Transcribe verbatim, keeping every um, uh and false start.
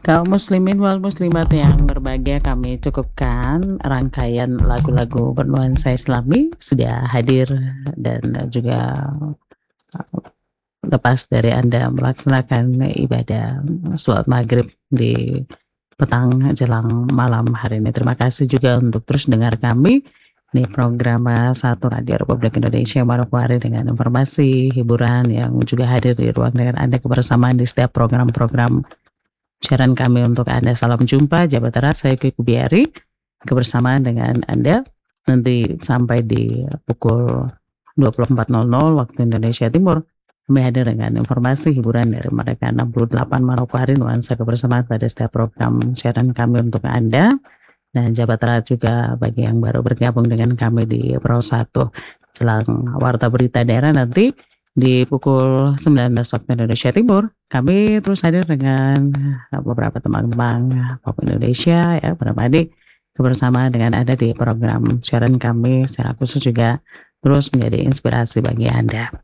Kaum muslimin wal muslimat yang berbahagia, kami cukupkan rangkaian lagu-lagu bernuansa Islami sudah hadir dan juga lepas dari Anda melaksanakan ibadah sholat maghrib di petang jelang malam hari ini. Terima kasih juga untuk terus dengar kami di program satu Radio Republik Indonesia Manokwari dengan informasi, hiburan yang juga hadir di ruang dengan Anda kebersamaan di setiap program-program siaran kami untuk Anda. Salam jumpa, Jabat Erat, saya Kiki Kubiari, kebersamaan dengan Anda nanti sampai di pukul dua puluh empat nol nol waktu Indonesia Timur. Kami hadir dengan informasi hiburan dari mereka enam puluh delapan Manokwari, nuansa kebersamaan pada setiap program siaran kami untuk Anda. Dan Jabat Erat juga bagi yang baru bergabung dengan kami di Pro satu jelang warta berita daerah nanti di pukul sembilan belas waktu Indonesia Timur. Kami terus hadir dengan beberapa teman-teman Pop Indonesia ya, para adik kebersamaan dengan Anda di program siaran kami secara khusus juga terus menjadi inspirasi bagi Anda.